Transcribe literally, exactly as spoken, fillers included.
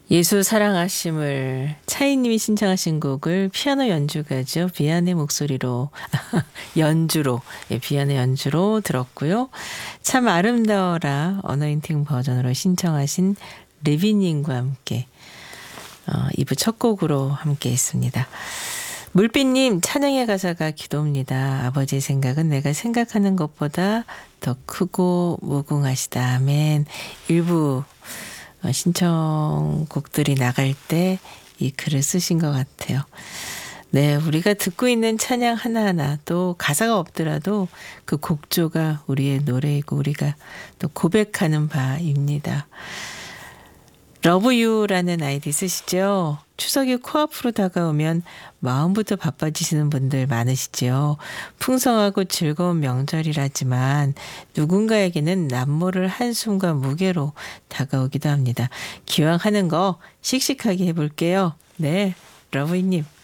예수 사랑하심을 차이님이 신청하신 곡을 피아노 연주가죠. 비안의 목소리로 연주로 예, 비안의 연주로 들었고요. 참 아름다워라 어너인팅 버전으로 신청하신 리비님과 함께 어, 이 부 첫 곡으로 함께 했습니다. 물빛님 찬양의 가사가 기도입니다. 아버지의 생각은 내가 생각하는 것보다 더 크고 무궁하시다. 아멘. 일부 신청곡들이 나갈 때 이 글을 쓰신 것 같아요. 네, 우리가 듣고 있는 찬양 하나하나 또 가사가 없더라도 그 곡조가 우리의 노래이고 우리가 또 고백하는 바입니다. 러브유라는 아이디 쓰시죠? 추석이 코앞으로 다가오면 마음부터 바빠지시는 분들 많으시죠. 풍성하고 즐거운 명절이라지만 누군가에게는 남모를 한숨과 무게로 다가오기도 합니다. 기왕 하는 거 씩씩하게 해볼게요. 네, 러브유님